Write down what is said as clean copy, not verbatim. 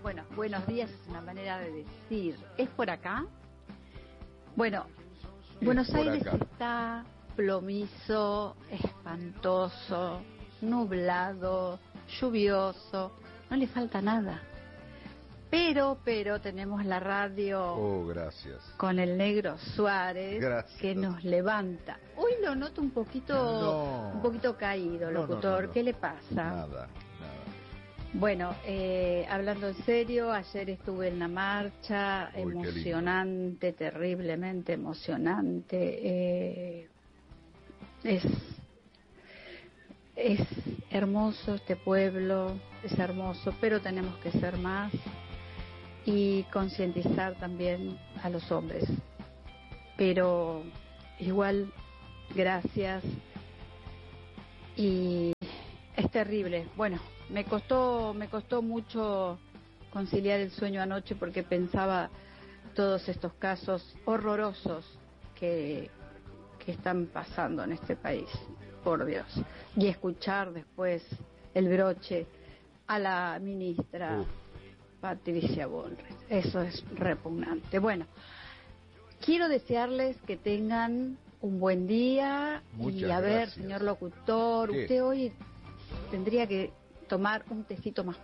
Bueno, buenos días es una manera de decir. ¿Es por acá? Bueno, Buenos Aires está plomizo, espantoso, nublado, lluvioso, no le falta nada. Pero tenemos la radio gracias. Con el Negro Suárez, gracias. Que nos levanta. Hoy lo noto un poquito caído, locutor. No. ¿Qué le pasa? Nada. Bueno, hablando en serio, ayer estuve en la marcha, emocionante, terriblemente emocionante. Es hermoso este pueblo, es hermoso, pero tenemos que ser más y concientizar también a los hombres. Pero igual, gracias. Y es terrible. Bueno, me costó mucho conciliar el sueño anoche porque pensaba todos estos casos horrorosos que están pasando en este país, por Dios. Y escuchar después el broche a la ministra Patricia Bullrich, eso es repugnante. Bueno, quiero desearles que tengan un buen día. Muchas y a ver, gracias. señor locutor, ¿Qué? usted hoy tendría que tomar un tecito más